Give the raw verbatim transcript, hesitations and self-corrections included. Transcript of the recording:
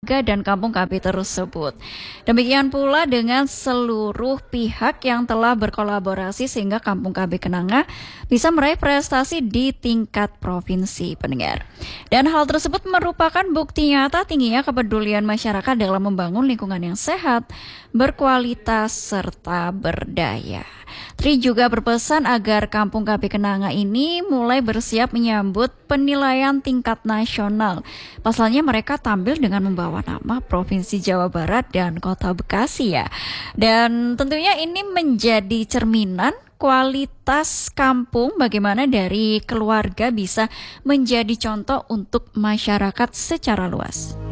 warga dan kampung K B tersebut. Demikian pula dengan seluruh pihak yang telah berkolaborasi sehingga kampung K B Kenanga bisa meraih prestasi di tingkat provinsi, pendengar. Dan hal tersebut merupakan bukti nyata tingginya kepedulian masyarakat dalam membangun lingkungan yang sehat, berkualitas, serta berdaya. Tri juga berpesan agar kampung K B Kenanga ini mulai bersiap menyambut penilaian tingkat nasional. Pasalnya mereka tampil dengan membawa nama Provinsi Jawa Barat dan Kota Bekasi ya. Dan tentunya ini menjadi cerminan kualitas kampung, bagaimana dari keluarga bisa menjadi contoh untuk masyarakat secara luas.